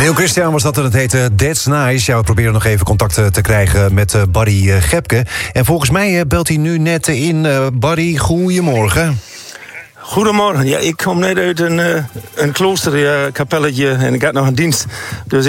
Neil Christian was dat en het heette That's Nice. Ja, we proberen nog even contact te krijgen met Barry Gebke. En volgens mij belt hij nu net in. Barry, goedemorgen. Goedemorgen. Ja, ik kom net uit een kloosterkapelletje en ik had nog een dienst. Dus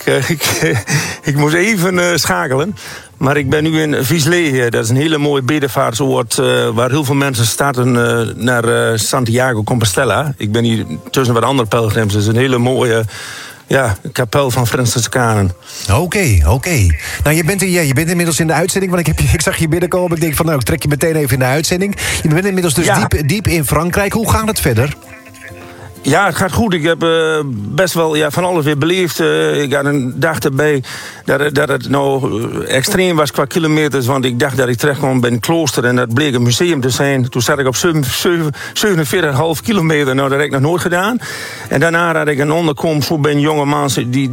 ik moest even schakelen. Maar ik ben nu in Vislé. Dat is een hele mooie bedevaartsoord waar heel veel mensen starten naar Santiago Compostela. Ik ben hier tussen wat andere pelgrims. Het is een hele mooie kapel van Franciscanen. Oké. Nou, je bent inmiddels in de uitzending, want ik zag je binnenkomen. Ik denk van, nou, ik trek je meteen even in de uitzending. Je bent inmiddels dus diep in Frankrijk. Hoe gaat het verder? Ja, het gaat goed. Ik heb best wel van alles weer beleefd. Ik had een dag erbij dat het nou extreem was qua kilometers. Want ik dacht dat ik terecht kwam bij een klooster. En dat bleek een museum te zijn. Toen zat ik op 47,5 kilometer. Nou, dat heb ik nog nooit gedaan. En daarna had ik een onderkomst voor bij een jonge man.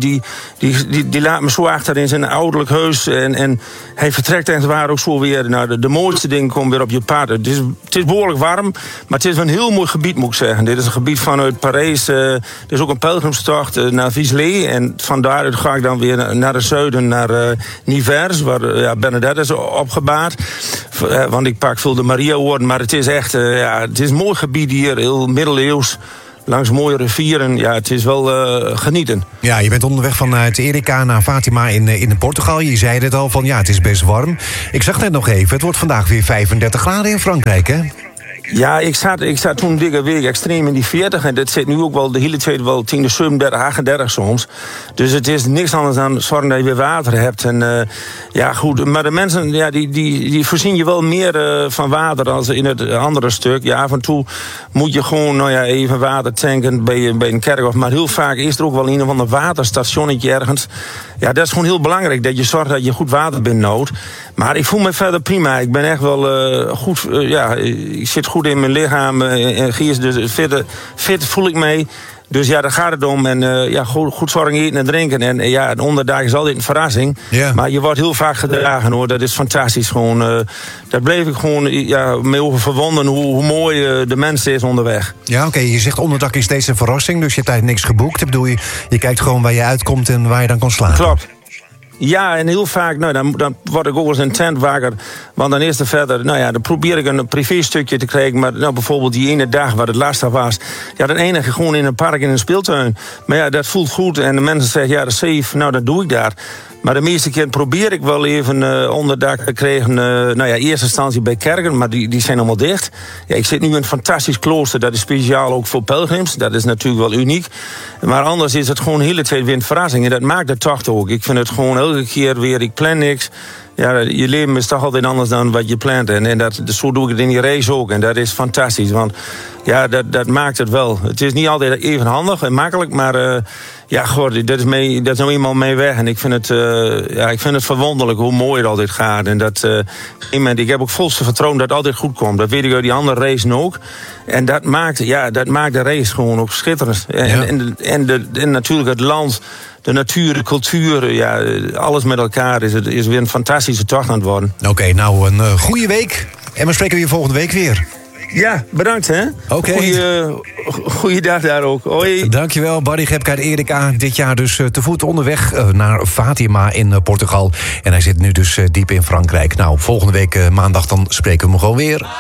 Die laat me zo achter in zijn ouderlijk huis. En hij vertrekt en waar ook zo weer. Nou, de mooiste dingen komen weer op je pad. Het is behoorlijk warm. Maar het is een heel mooi gebied, moet ik zeggen. Dit is een gebied vanuit Parijs. Er is ook een pelgrimstocht naar Vislé. En van daaruit ga ik dan weer naar het zuiden, naar Nivers, waar Bernadette is opgebaard. Want ik pak veel de Maria-woorden. Maar het is echt het is een mooi gebied hier, heel middeleeuws. Langs mooie rivieren. Ja, het is wel genieten. Ja, je bent onderweg vanuit Erika naar Fatima in Portugal. Je zei het al van, het is best warm. Ik zag net nog even, het wordt vandaag weer 35 graden in Frankrijk, hè? Ja, ik zat toen dikke week extreem in die 40. En dat zit nu ook wel de hele tijd wel 10, 37, 38 soms. Dus het is niks anders dan zorgen dat je weer water hebt. En goed. Maar de mensen, die voorzien je wel meer van water dan in het andere stuk. Ja, af en toe moet je gewoon even water tanken bij een kerkhof. Maar heel vaak is er ook wel een of ander waterstationnetje ergens. Ja, dat is gewoon heel belangrijk, dat je zorgt dat je goed water binnenhoudt. Maar ik voel me verder prima. Ik ben echt wel goed, ik zit goed in mijn lichaam en geest, dus fit voel ik mee. Dus daar gaat het om. En goed zorgen, eten en drinken. En een onderdag is altijd een verrassing. Yeah. Maar je wordt heel vaak gedragen, hoor. Dat is fantastisch gewoon. Daar bleef ik gewoon mee over verwonden hoe mooi de mens is onderweg. Ja, oké. Je zegt onderdak is steeds een verrassing. Dus je hebt eigenlijk niks geboekt. Ik bedoel, je kijkt gewoon waar je uitkomt en waar je dan kan slapen. Klopt. Ja, en heel vaak, dan word ik ook eens een tent wakker. Want dan is er verder, dan probeer ik een privéstukje te krijgen. Maar bijvoorbeeld die ene dag waar het lastig was. Ja, dan eindig gewoon in een park in een speeltuin. Maar dat voelt goed en de mensen zeggen, dat is safe. Nou, dat doe ik daar. Maar de meeste keer probeer ik wel even onderdak te krijgen. Eerste instantie bij kerken, maar die zijn allemaal dicht. Ja, ik zit nu in een fantastisch klooster. Dat is speciaal ook voor pelgrims. Dat is natuurlijk wel uniek. Maar anders is het gewoon de hele tijd weer een verrassing. En dat maakt de tocht ook. Ik vind het gewoon elke keer weer, ik plan niks. Ja, je leven is toch altijd anders dan wat je plant. En zo doe ik het in die race ook. En dat is fantastisch, want dat maakt het wel. Het is niet altijd even handig en makkelijk, maar dat is nou eenmaal mee weg. En ik vind het verwonderlijk hoe mooi het altijd gaat. En ik heb ook volste vertrouwen dat het altijd goed komt. Dat weet ik uit die andere race ook. En dat maakt de race gewoon ook schitterend. En natuurlijk het land, de natuur, de cultuur, alles met elkaar is weer een fantastische tocht aan het worden. Oké, nou een goede week. En we spreken weer volgende week weer. Ja, bedankt hè. Oké. Goeie dag daar ook. Hoi. Dankjewel, Barry Gebke uit Erika. Dit jaar dus te voet onderweg naar Fatima in Portugal. En hij zit nu dus diep in Frankrijk. Nou, volgende week maandag dan spreken we hem gewoon weer.